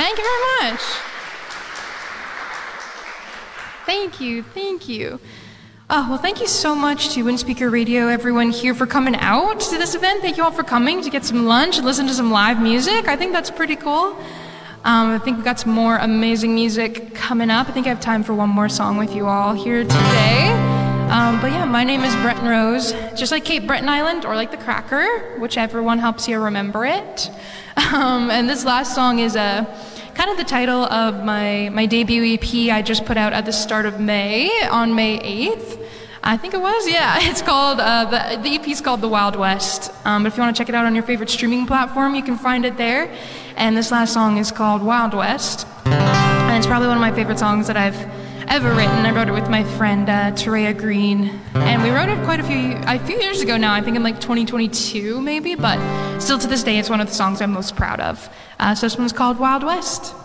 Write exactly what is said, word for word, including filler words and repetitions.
Thank you very much. Thank you, thank you. Oh, well, thank you so much to Windspeaker Radio, everyone here, for coming out to this event. Thank you all for coming to get some lunch and listen to some live music. I think that's pretty cool. Um, I think we've got some more amazing music coming up. I think I have time for one more song with you all here today. Um, but yeah, my name is Breton Rose, just like Cape Breton Island or like the Cracker, whichever one helps you remember it. Um, and this last song is a... kind of the title of my, my debut E P I just put out at the start of May, on May eighth. I think it was, yeah. It's called, uh, the, the E P is called The Wild West. Um, but if you want to check it out on your favorite streaming platform, you can find it there. And this last song is called Wild West. And it's probably one of my favorite songs that I've ever written. I wrote it with my friend uh, Terea Green. And we wrote it quite a few, a few years ago now, I think in like twenty twenty-two maybe, but still to this day it's one of the songs I'm most proud of. Uh, so this one's called Wild West.